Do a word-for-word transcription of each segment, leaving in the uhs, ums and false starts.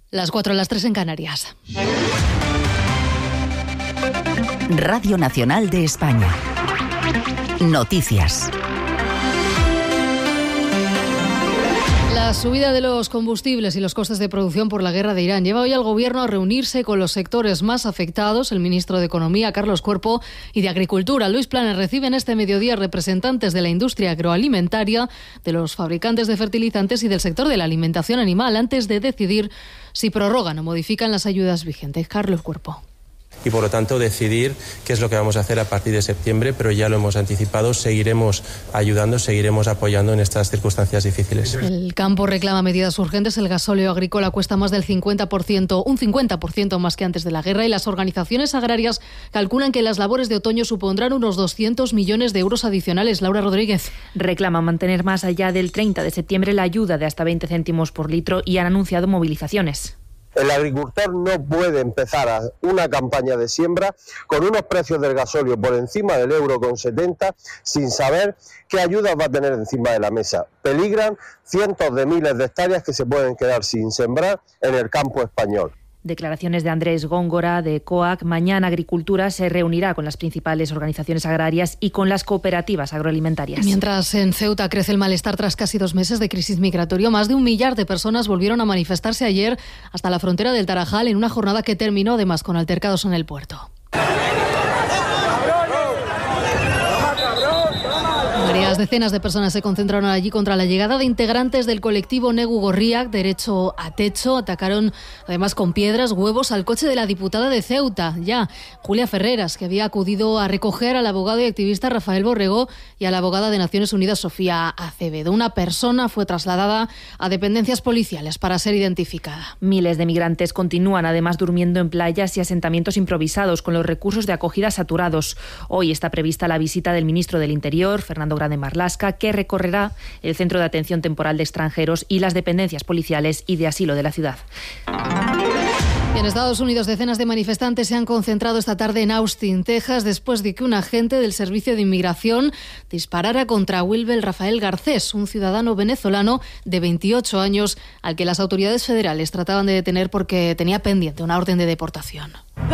Las cuatro, las tres en Canarias. Radio Nacional de España. Noticias. La subida de los combustibles y los costes de producción por la guerra de Irán lleva hoy al Gobierno a reunirse con los sectores más afectados. El ministro de Economía, Carlos Cuerpo, y de Agricultura, Luis Planes, reciben este mediodía representantes de la industria agroalimentaria, de los fabricantes de fertilizantes y del sector de la alimentación animal, antes de decidir si prorrogan o modifican las ayudas vigentes. Carlos Cuerpo. Y por lo tanto decidir qué es lo que vamos a hacer a partir de septiembre, pero ya lo hemos anticipado, seguiremos ayudando, seguiremos apoyando en estas circunstancias difíciles. El campo reclama medidas urgentes. El gasóleo agrícola cuesta más del cincuenta por ciento, un cincuenta por ciento más que antes de la guerra, y las organizaciones agrarias calculan que las labores de otoño supondrán unos doscientos millones de euros adicionales. Laura Rodríguez. Reclaman mantener más allá del treinta de septiembre la ayuda de hasta veinte céntimos por litro y han anunciado movilizaciones. El agricultor no puede empezar a una campaña de siembra con unos precios del gasóleo por encima del euro con setenta sin saber qué ayudas va a tener encima de la mesa. Peligran cientos de miles de hectáreas que se pueden quedar sin sembrar en el campo español. Declaraciones de Andrés Góngora, de COAC. Mañana Agricultura se reunirá con las principales organizaciones agrarias y con las cooperativas agroalimentarias. Mientras en Ceuta crece el malestar tras casi dos meses de crisis migratoria, más de un millar de personas volvieron a manifestarse ayer hasta la frontera del Tarajal en una jornada que terminó además con altercados en el puerto. Varias decenas de personas se concentraron allí contra la llegada de integrantes del colectivo Negu Gorriak, Derecho a Techo. Atacaron además con piedras, huevos al coche de la diputada de Ceuta, ya, Julia Ferreras, que había acudido a recoger al abogado y activista Rafael Borrego y a la abogada de Naciones Unidas Sofía Acevedo. Una persona fue trasladada a dependencias policiales para ser identificada. Miles de migrantes continúan además durmiendo en playas y asentamientos improvisados con los recursos de acogida saturados. Hoy está prevista la visita del ministro del Interior, Fernando Grande Marlaska, que recorrerá el Centro de Atención Temporal de Extranjeros y las dependencias policiales y de asilo de la ciudad. En Estados Unidos, decenas de manifestantes se han concentrado esta tarde en Austin, Texas, después de que un agente del Servicio de Inmigración disparara contra Wilbel Rafael Garcés, un ciudadano venezolano de veintiocho años, al que las autoridades federales trataban de detener porque tenía pendiente una orden de deportación.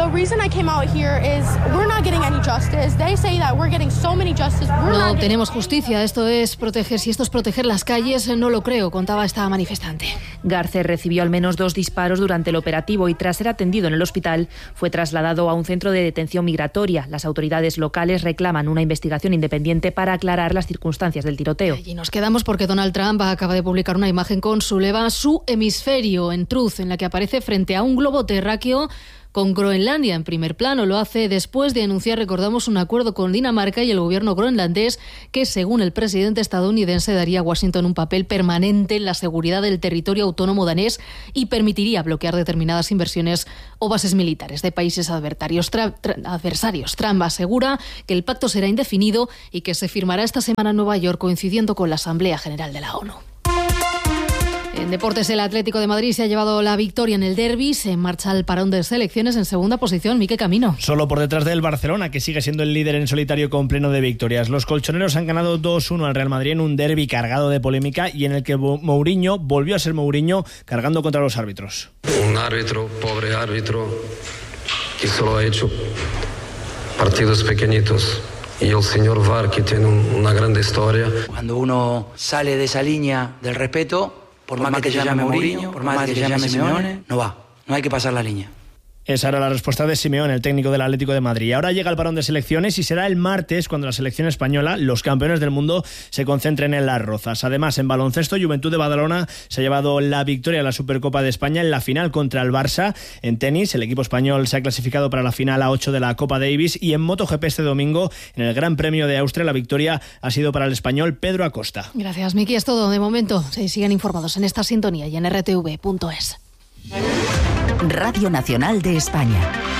No tenemos justicia, esto es proteger, si esto es proteger las calles, no lo creo, contaba esta manifestante. Garcés recibió al menos dos disparos durante el operativo y tras ser atendido en el hospital fue trasladado a un centro de detención migratoria. Las autoridades locales reclaman una investigación independiente para aclarar las circunstancias del tiroteo. Y nos quedamos porque Donald Trump acaba de publicar una imagen con su lema Su hemisferio en Truth, en la que aparece frente a un globo terráqueo con Groenlandia en primer plano. Lo hace después de anunciar, recordamos, un acuerdo con Dinamarca y el gobierno groenlandés que, según el presidente estadounidense, daría a Washington un papel permanente en la seguridad del territorio autónomo danés y permitiría bloquear determinadas inversiones o bases militares de países adversarios. Tra- tra- adversarios. Trump asegura que el pacto será indefinido y que se firmará esta semana en Nueva York, coincidiendo con la Asamblea General de la ONU. En deportes, el Atlético de Madrid se ha llevado la victoria en el derbi, se marcha al parón de selecciones en segunda posición. Mique Camino. Solo por detrás del Barcelona, que sigue siendo el líder en solitario con pleno de victorias. Los colchoneros han ganado dos uno al Real Madrid en un derbi cargado de polémica y en el que Mourinho volvió a ser Mourinho cargando contra los árbitros. Un árbitro, pobre árbitro, que solo ha hecho partidos pequeñitos. Y el señor V A R, que tiene una gran historia. Cuando uno sale de esa línea del respeto, por, por más que, que se llame Mourinho, por más que, que se llame Simeone, no va, no hay que pasar la línea. Esa era la respuesta de Simeone, el técnico del Atlético de Madrid. Ahora llega el parón de selecciones y será el martes cuando la selección española, los campeones del mundo, se concentren en Las Rozas. Además, en baloncesto, Juventud de Badalona se ha llevado la victoria en la Supercopa de España en la final contra el Barça. En tenis, el equipo español se ha clasificado para la final A ocho de la Copa Davis. Y en MotoGP este domingo, en el Gran Premio de Austria, la victoria ha sido para el español Pedro Acosta. Gracias, Miki. Es todo de momento. Se siguen informados en esta sintonía y en r t v punto es. Radio Nacional de España.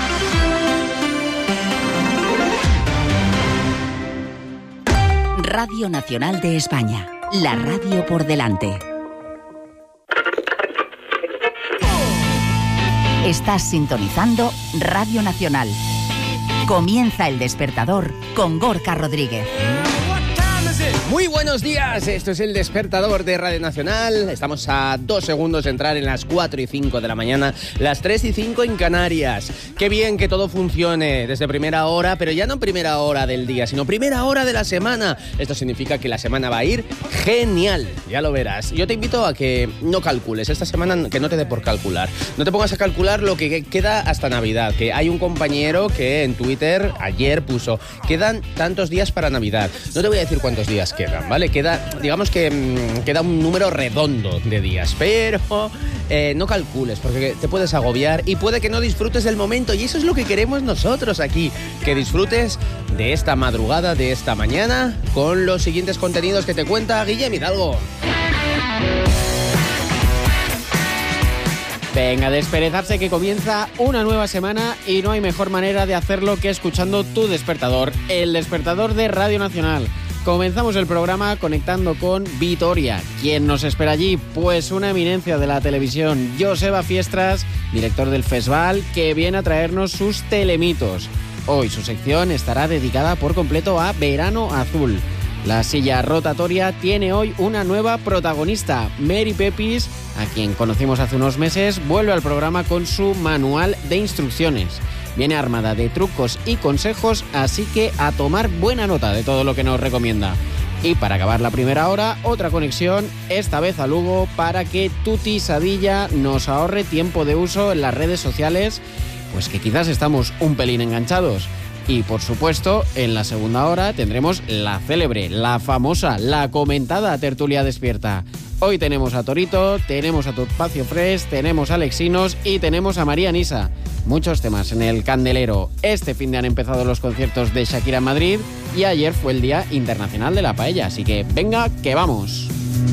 Radio Nacional de España. La radio por delante. Estás sintonizando Radio Nacional. Comienza El Despertador con Gorka Rodríguez. Muy buenos días, esto es El Despertador de Radio Nacional. Estamos a dos segundos de entrar en las cuatro y cinco de la mañana, las tres y cinco en Canarias. Qué bien que todo funcione desde primera hora, pero ya no primera hora del día, sino primera hora de la semana. Esto significa que la semana va a ir genial, ya lo verás. Yo te invito a que no calcules, esta semana que no te dé por calcular. No te pongas a calcular lo que queda hasta Navidad, que hay un compañero que en Twitter ayer puso, quedan tantos días para Navidad. No te voy a decir cuántos días quedan, ¿vale? Queda, digamos que mmm, queda un número redondo de días, pero eh, no calcules porque te puedes agobiar y puede que no disfrutes del momento, y eso es lo que queremos nosotros aquí, que disfrutes de esta madrugada, de esta mañana, con los siguientes contenidos que te cuenta Guillem Hidalgo. Venga, desperezarse que comienza una nueva semana y no hay mejor manera de hacerlo que escuchando tu despertador, el despertador de Radio Nacional. Comenzamos el programa conectando con Vitoria. ¿Quién nos espera allí? Pues una eminencia de la televisión, Joseba Fiestras, director del festival, que viene a traernos sus telemitos. Hoy su sección estará dedicada por completo a Verano Azul. La silla rotatoria tiene hoy una nueva protagonista, Mary Pepis, a quien conocimos hace unos meses, vuelve al programa con su manual de instrucciones. Viene armada de trucos y consejos, así que a tomar buena nota de todo lo que nos recomienda. Y para acabar la primera hora, otra conexión, esta vez a Lugo, para que Tuti Sadilla nos ahorre tiempo de uso en las redes sociales, pues que quizás estamos un pelín enganchados. Y por supuesto, en la segunda hora tendremos la célebre, la famosa, la comentada tertulia despierta. Hoy tenemos a Torito, tenemos a Topacio Fresh, tenemos a Alexinos y tenemos a María Nisa. Muchos temas en el candelero. Este fin de han empezado los conciertos de Shakira en Madrid y ayer fue el Día Internacional de la Paella. Así que venga, que vamos.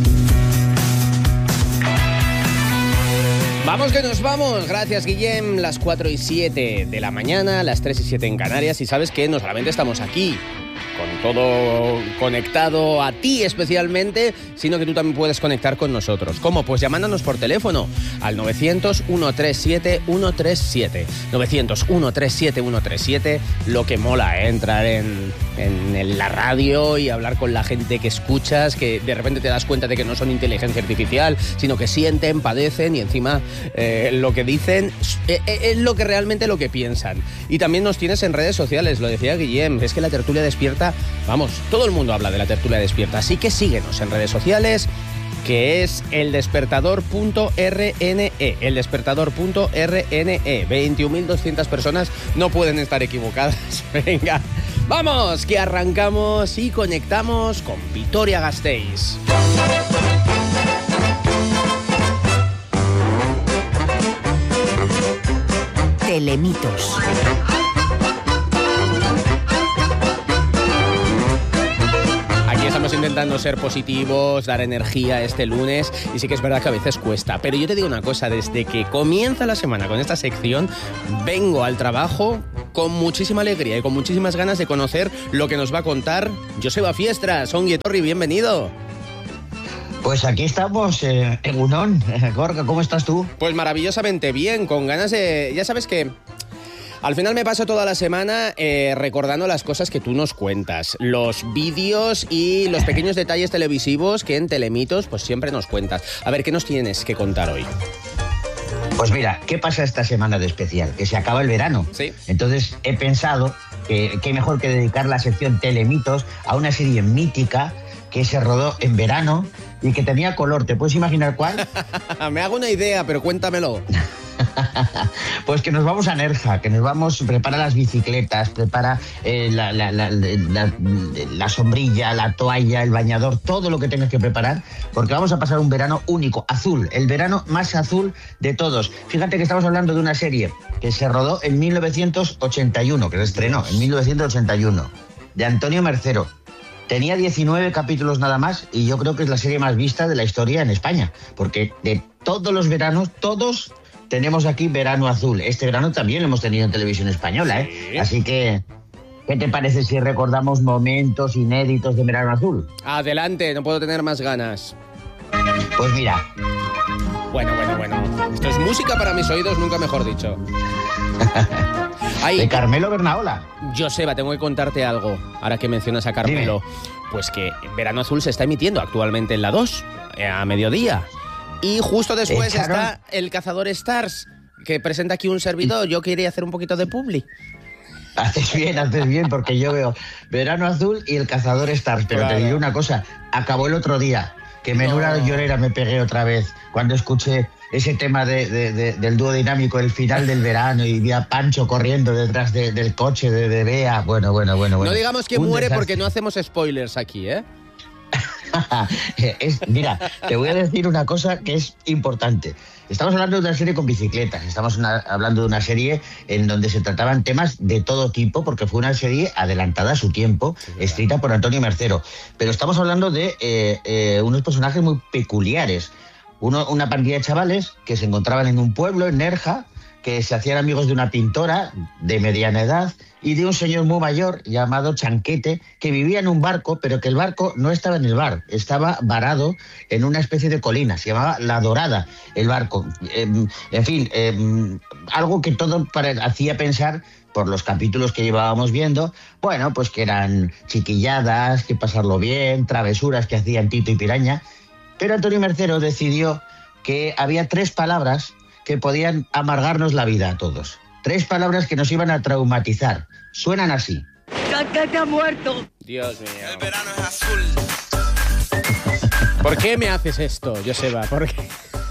Vamos que nos vamos, gracias Guillem, las cuatro y siete de la mañana, las tres y siete en Canarias, y sabes que no solamente estamos aquí, con todo conectado a ti especialmente, sino que tú también puedes conectar con nosotros. ¿Cómo? Pues llamándonos por teléfono al novecientos, ciento treinta y siete, ciento treinta y siete. novecientos, ciento treinta y siete, ciento treinta y siete. Lo que mola, ¿eh? Entrar en, en, en la radio y hablar con la gente que escuchas, que de repente te das cuenta de que no son inteligencia artificial, sino que sienten, padecen y encima eh, lo que dicen es eh, eh, lo que realmente lo que piensan. Y también nos tienes en redes sociales, lo decía Guillem, es que la tertulia despierta, vamos, todo el mundo habla de la tertulia despierta, así que síguenos en redes sociales, que es eldespertador punto r n e, eldespertador punto r n e. veintiún mil doscientas personas no pueden estar equivocadas. Venga, vamos, que arrancamos y conectamos con Vitoria-Gasteiz. Telemitos. Estamos intentando ser positivos, dar energía este lunes, y sí que es verdad que a veces cuesta, pero yo te digo una cosa, desde que comienza la semana con esta sección vengo al trabajo con muchísima alegría y con muchísimas ganas de conocer lo que nos va a contar Joseba Fiestras. Ongi etorri, bienvenido. Pues aquí estamos, eh, Egunon. Gorka, ¿cómo estás tú? Pues maravillosamente bien, con ganas de... Ya sabes que al final me paso toda la semana eh, recordando las cosas que tú nos cuentas, los vídeos y los pequeños detalles televisivos que en Telemitos pues siempre nos cuentas. A ver, ¿qué nos tienes que contar hoy? Pues mira, ¿qué pasa esta semana de especial? Que se acaba el verano. Sí. Entonces he pensado que qué mejor que dedicar la sección Telemitos a una serie mítica que se rodó en verano y que tenía color. ¿Te puedes imaginar cuál? Me hago una idea, pero cuéntamelo. Pues que nos vamos a Nerja, que nos vamos, prepara las bicicletas, prepara eh, la, la, la, la, la sombrilla, la toalla, el bañador, todo lo que tengas que preparar, porque vamos a pasar un verano único, azul, el verano más azul de todos. Fíjate que estamos hablando de una serie que se rodó en mil novecientos ochenta y uno, que se estrenó en mil novecientos ochenta y uno, de Antonio Mercero. Tenía diecinueve capítulos nada más y yo creo que es la serie más vista de la historia en España, porque de todos los veranos, todos tenemos aquí Verano Azul. Este verano también lo hemos tenido en televisión española, ¿eh? Sí. Así que, ¿qué te parece si recordamos momentos inéditos de Verano Azul? Adelante, no puedo tener más ganas. Pues mira, Bueno, bueno, bueno. Esto es música para mis oídos, nunca mejor dicho. Ay, de Carmelo Bernaola. Joseba, tengo que contarte algo, ahora que mencionas a Carmelo. Dime. Pues que Verano Azul se está emitiendo actualmente en la dos, a mediodía. Y justo después ¿Echaron? está El Cazador Stars, que presenta aquí un servidor. Yo quería hacer un poquito de publi. Haces bien, haces bien, porque yo veo Verano Azul y El Cazador Stars. Pero claro. Te diré una cosa, acabó el otro día, que menuda no. llorera me pegué otra vez cuando escuché ese tema de, de, de, del dúo dinámico, el final del verano, y vi a Pancho corriendo detrás de, del coche de, de Bea. Bueno, bueno, bueno, bueno. No digamos que Un muere desastre. Porque no hacemos spoilers aquí, ¿eh? es, mira, te voy a decir una cosa que es importante. Estamos hablando de una serie con bicicletas, estamos una, hablando de una serie en donde se trataban temas de todo tipo, porque fue una serie adelantada a su tiempo, sí, escrita por Antonio Mercero. Pero estamos hablando de eh, eh, unos personajes muy peculiares. Uno, una pandilla de chavales que se encontraban en un pueblo, en Nerja, que se hacían amigos de una pintora de mediana edad y de un señor muy mayor llamado Chanquete, que vivía en un barco, pero que el barco no estaba en el bar, estaba varado en una especie de colina, se llamaba La Dorada, el barco. Eh, en fin, eh, algo que todo para, hacía pensar, por los capítulos que llevábamos viendo, bueno, pues que eran chiquilladas, que pasarlo bien, travesuras que hacían Tito y Piraña. Pero Antonio Mercero decidió que había tres palabras que podían amargarnos la vida a todos. Tres palabras que nos iban a traumatizar. Suenan así. ¡Chanquete ha muerto! Dios mío. El verano es azul. ¿Por qué me haces esto, Joseba? ¿Por qué?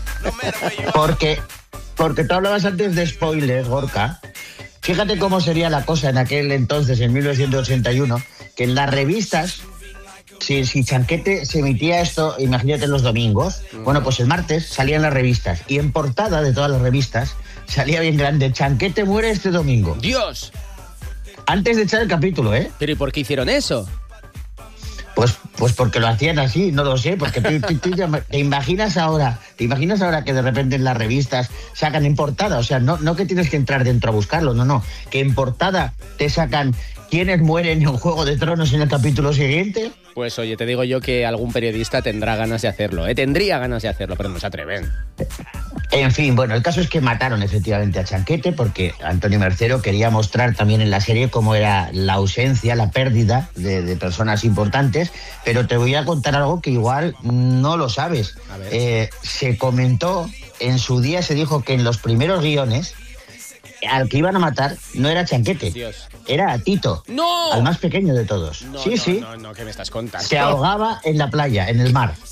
Porque, porque tú hablabas antes de spoilers, Gorka. Fíjate cómo sería la cosa en aquel entonces, en mil novecientos ochenta y uno, que en las revistas... Si, si Chanquete se emitía esto, imagínate los domingos, uh-huh. bueno, pues el martes salían las revistas y en portada de todas las revistas salía bien grande: Chanquete muere este domingo. ¡Dios! Antes de echar el capítulo, ¿eh? ¿Pero y por qué hicieron eso? Pues, pues porque lo hacían así, no lo sé, porque tú, tú, tú, te imaginas ahora, te imaginas ahora que de repente en las revistas sacan en portada, o sea, no, no que tienes que entrar dentro a buscarlo, no, no, que en portada te sacan quiénes mueren en Juego de Tronos en el capítulo siguiente. Pues oye, te digo yo que algún periodista tendrá ganas de hacerlo, ¿eh? Tendría ganas de hacerlo, pero no se atreven. En fin, bueno, el caso es que mataron efectivamente a Chanquete porque Antonio Mercero quería mostrar también en la serie cómo era la ausencia, la pérdida de, de personas importantes, pero te voy a contar algo que igual no lo sabes. A ver. Eh, se comentó, en su día se dijo que en los primeros guiones al que iban a matar no era Chanquete, Dios. Era a Tito, ¡No! al más pequeño de todos. No, sí, no, sí. No, no, ¿qué me estás contando? Se ahogaba en la playa, en el mar.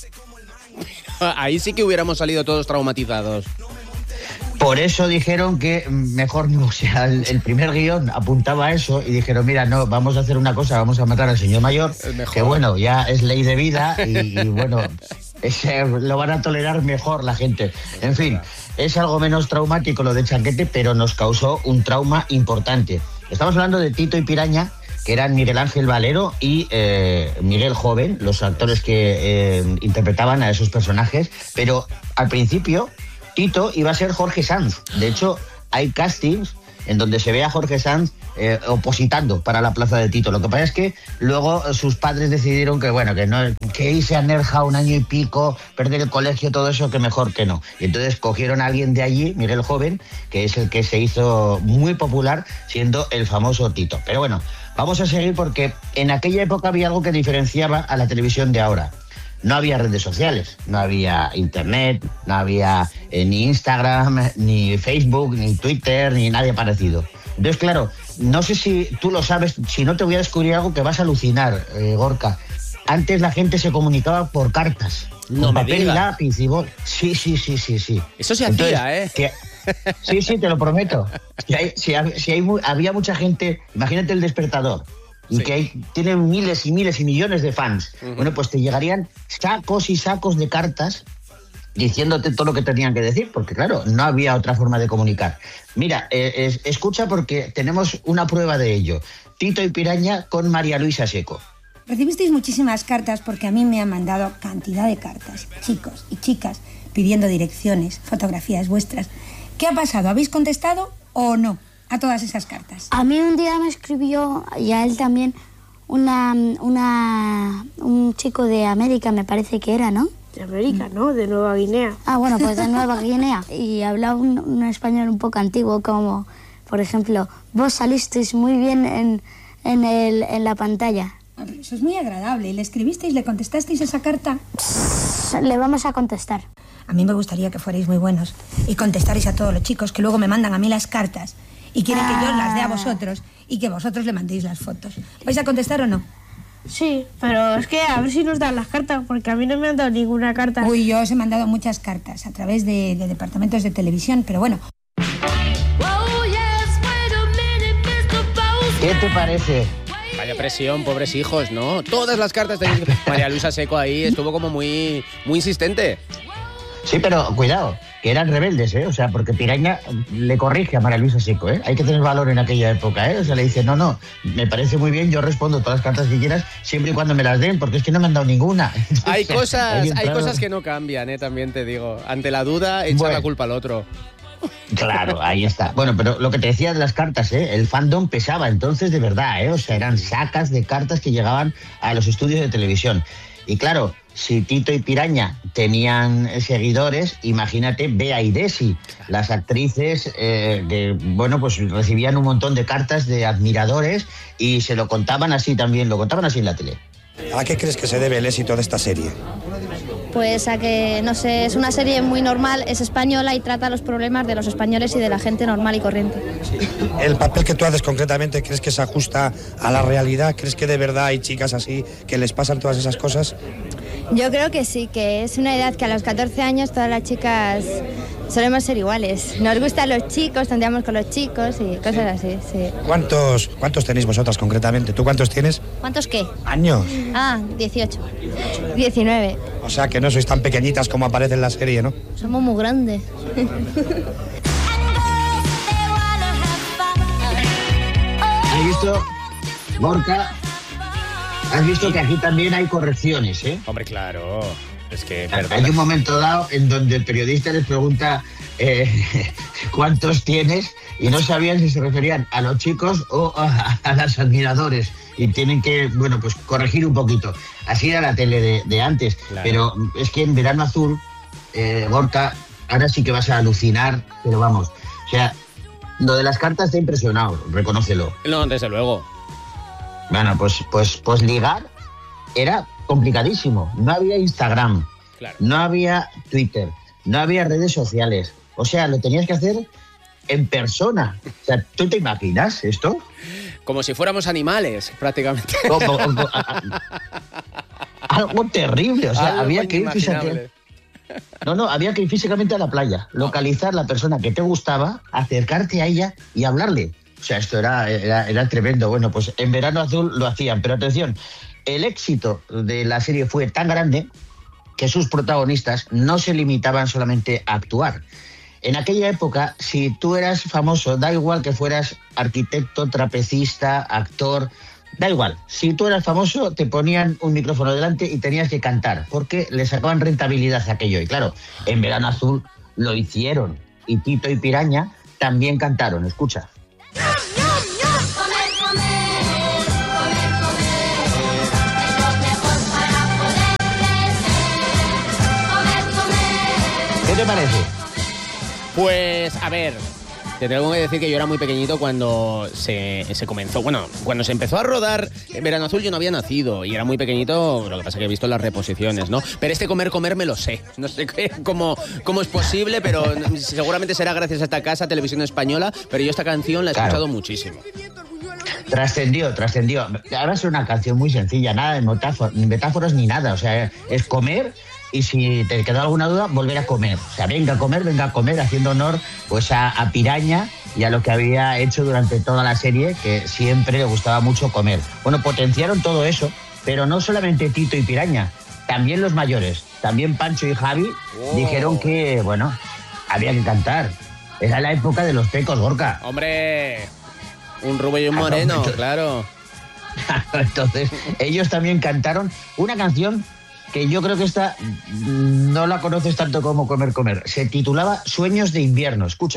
Ahí sí que hubiéramos salido todos traumatizados. Por eso dijeron que mejor no, o sea, el, el primer guión apuntaba a eso y dijeron, mira, no, vamos a hacer una cosa, vamos a matar al señor mayor, que bueno, ya es ley de vida y, y bueno, ese, lo van a tolerar mejor la gente. En fin, es algo menos traumático lo de Chanquete, pero nos causó un trauma importante. Estamos hablando de Tito y Piraña, que eran Miguel Ángel Valero y eh, Miguel Joven, los actores que eh, interpretaban a esos personajes, pero al principio Tito iba a ser Jorge Sanz. De hecho, hay castings en donde se ve a Jorge Sanz eh, opositando para la plaza de Tito. Lo que pasa es que luego sus padres decidieron que, bueno, que no, que irse a Nerja un año y pico, perder el colegio, todo eso, que mejor que no. Y entonces cogieron a alguien de allí, Miguel Joven, que es el que se hizo muy popular siendo el famoso Tito. Pero bueno, vamos a seguir porque en aquella época había algo que diferenciaba a la televisión de ahora. No había redes sociales, no había internet, no había eh, ni Instagram, ni Facebook, ni Twitter, ni nadie parecido. Entonces, claro, no sé si tú lo sabes, si no te voy a descubrir algo que vas a alucinar, eh, Gorka. Antes la gente se comunicaba por cartas, no con me papel digas. y lápiz y bol. Sí, sí, sí, sí, sí. Eso se Entonces, hacía, ¿eh? Que, sí, sí, te lo prometo. Si, hay, si, hay, si hay, había mucha gente, imagínate El Despertador, y sí. que hay, tienen miles y miles y millones de fans. Uh-huh. Bueno, pues te llegarían sacos y sacos de cartas diciéndote todo lo que tenían que decir, porque claro, no había otra forma de comunicar. Mira, eh, es, escucha porque tenemos una prueba de ello. Tito y Piraña con María Luisa Seco. Recibisteis muchísimas cartas porque a mí me han mandado cantidad de cartas, chicos y chicas, pidiendo direcciones, fotografías vuestras. ¿Qué ha pasado? ¿Habéis contestado o no a todas esas cartas? A mí un día me escribió, y a él también, una, una, un chico de América, me parece que era, ¿no? de América, ¿no? De Nueva Guinea. Ah, bueno, pues de Nueva Guinea. Y hablaba un, un español un poco antiguo, como, por ejemplo, vos salisteis muy bien en, en, el, en la pantalla. Eso es muy agradable. ¿Le escribisteis, le contestasteis esa carta? Le vamos a contestar. A mí me gustaría que fuerais muy buenos y contestarais a todos los chicos que luego me mandan a mí las cartas y quieren que yo las dé a vosotros y que vosotros le mandéis las fotos. ¿Vais a contestar o no? Sí, pero es que a ver si nos dan las cartas, porque a mí no me han dado ninguna carta. Uy, yo os he mandado muchas cartas a través de, de departamentos de televisión, pero bueno. ¿Qué te parece? Vaya presión, pobres hijos, ¿no? Todas las cartas de María Luisa Seco ahí estuvo como muy, muy insistente. Sí, pero cuidado, que eran rebeldes, ¿eh? O sea, porque Piraña le corrige a María Luisa Seco, ¿eh? Hay que tener valor en aquella época, ¿eh? O sea, le dice, no, no, me parece muy bien, yo respondo todas las cartas que quieras, siempre y cuando me las den, porque es que no me han dado ninguna. Entonces, hay cosas, hay entrado... cosas que no cambian, ¿eh? También te digo. Ante la duda, echar bueno, la culpa al otro. Claro, ahí está. Bueno, pero lo que te decía de las cartas, ¿eh? El fandom pesaba entonces de verdad, ¿eh? O sea, eran sacas de cartas que llegaban a los estudios de televisión. Y claro, si Tito y Piraña tenían seguidores, imagínate Bea y Desi, las actrices eh, que, bueno, pues recibían un montón de cartas de admiradores y se lo contaban así también, lo contaban así en la tele. ¿A qué crees que se debe el éxito de esta serie? Pues a que, no sé, es una serie muy normal, es española y trata los problemas de los españoles y de la gente normal y corriente. ¿El papel que tú haces concretamente crees que se ajusta a la realidad? ¿Crees que de verdad hay chicas así que les pasan todas esas cosas? Yo creo que sí, que es una edad que a los catorce años todas las chicas solemos ser iguales. Nos gustan los chicos, tendríamos con los chicos y cosas así, sí. ¿Cuántos, cuántos tenéis vosotras concretamente? ¿Tú cuántos tienes? ¿Cuántos qué? ¿Años? Ah, dieciocho. diecinueve. O sea que no sois tan pequeñitas como aparece en la serie, ¿no? Somos muy grandes. ¿Has visto, Gorka? ¿Has visto que aquí también hay correcciones, eh? Hombre, claro. Es que, perdona. Hay un momento dado en donde el periodista les pregunta eh, ¿cuántos tienes? Y no sabían si se referían a los chicos o a, a las admiradores. Y tienen que, bueno, pues corregir un poquito. Así era la tele de, de antes. Claro. Pero es que en Verano Azul, eh, Gorka, ahora sí que vas a alucinar, pero vamos. O sea, lo de las cartas te ha impresionado, reconócelo. No, desde luego. Bueno, pues, pues, pues ligar era complicadísimo. No había Instagram, claro. No había Twitter, no había redes sociales. O sea, lo tenías que hacer en persona. O sea, ¿tú te imaginas esto? Como si fuéramos animales, prácticamente. Como, como, a, a, algo terrible. O sea, algo había que ir físicamente. No, no, había que ir físicamente a la playa, localizar la persona que te gustaba, acercarte a ella y hablarle. O sea, esto era, era, era tremendo. Bueno, pues en Verano Azul lo hacían. Pero atención, el éxito de la serie fue tan grande que sus protagonistas no se limitaban solamente a actuar. En aquella época, si tú eras famoso, da igual que fueras arquitecto, trapecista, actor, da igual. Si tú eras famoso, te ponían un micrófono delante y tenías que cantar, porque le sacaban rentabilidad a aquello. Y claro, en Verano Azul lo hicieron. Y Tito y Piraña también cantaron. Escucha. ¿Qué te parece? Pues, a ver, te tengo que decir que yo era muy pequeñito cuando se, se comenzó, bueno, cuando se empezó a rodar Verano Azul yo no había nacido y era muy pequeñito, lo que pasa es que he visto las reposiciones, ¿no? Pero este Comer Comer me lo sé, no sé qué, cómo, cómo es posible, pero seguramente será gracias a esta casa, Televisión Española, pero yo esta canción la he escuchado claro. muchísimo. Trascendió, trascendió. Ahora es una canción muy sencilla, nada de metáforas, metáforas ni nada, o sea, es comer. Y si te quedó alguna duda, volver a comer. O sea, venga a comer, venga a comer, haciendo honor pues a, a Piraña y a lo que había hecho durante toda la serie, que siempre le gustaba mucho comer. Bueno, potenciaron todo eso, pero no solamente Tito y Piraña, también los mayores, también Pancho y Javi oh. dijeron que, bueno, había que cantar. Era la época de los pecos, Gorka. ¡Hombre! Un rubio y un moreno, entonces, claro. Entonces, ellos también cantaron una canción que yo creo que esta no la conoces tanto como Comer Comer. Se titulaba Sueños de invierno. Escucha.